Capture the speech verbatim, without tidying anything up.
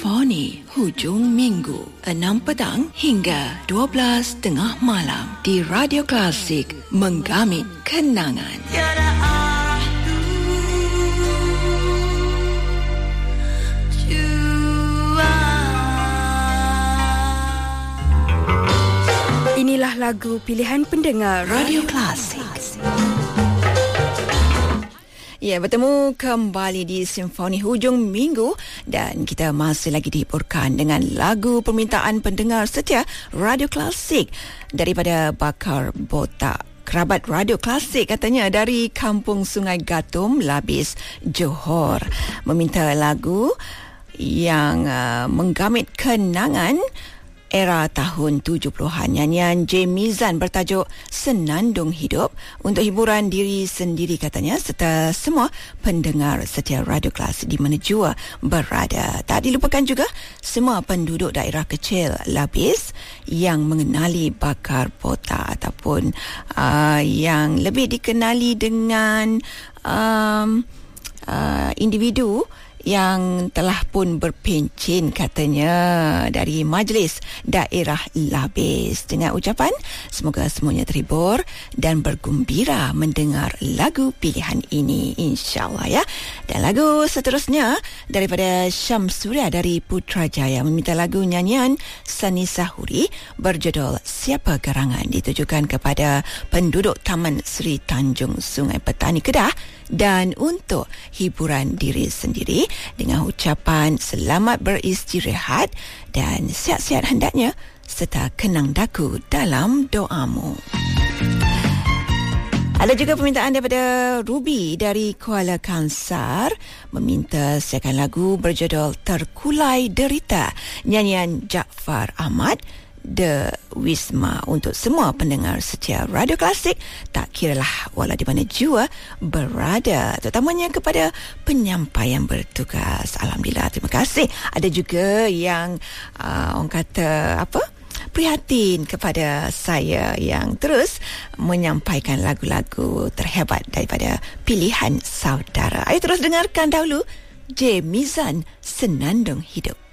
Simfoni Hujung Minggu enam petang hingga dua belas tengah malam di Radio Klasik, menggamit kenangan. Inilah lagu pilihan pendengar Radio Klasik. Ya, bertemu kembali di Simfoni Hujung Minggu dan kita masih lagi dihiburkan dengan lagu permintaan pendengar setia Radio Klasik daripada Bakar Botak. Kerabat Radio Klasik katanya dari Kampung Sungai Gatum, Labis, Johor, meminta lagu yang uh, menggamit kenangan era tahun tujuh puluhan, nyanyian J. Mizan bertajuk Senandung Hidup untuk hiburan diri sendiri katanya serta semua pendengar setia Radio Klasik di mana jua berada. Tak dilupakan juga semua penduduk daerah kecil Labis yang mengenali Bakar Botak ataupun uh, yang lebih dikenali dengan um, uh, individu yang telah pun berpencen katanya dari Majlis Daerah Labis. Dengan ucapan semoga semuanya terhibur dan bergembira mendengar lagu pilihan ini, insyaAllah ya. Dan lagu seterusnya daripada Syamsuria dari Putrajaya meminta lagu nyanyian Sani Sahuri berjudul Siapa Gerangan, ditujukan kepada penduduk Taman Sri Tanjung Sungai Petani Kedah dan untuk hiburan diri sendiri dengan ucapan selamat beristirahat dan sihat-sihat hendaknya serta kenang daku dalam doamu. Ada juga permintaan daripada Ruby dari Kuala Kangsar meminta siakan lagu berjudul Terkulai Derita, nyanyian Jaafar Ahmad The Wisma untuk semua pendengar setia Radio Klasik, tak kiralah wala di mana jua berada, terutamanya kepada penyampai yang bertugas. Alhamdulillah, terima kasih. Ada juga yang uh, orang kata apa? prihatin kepada saya yang terus menyampaikan lagu-lagu terhebat daripada pilihan saudara. Ayo terus dengarkan dahulu J. Mizan Senandung Hidup.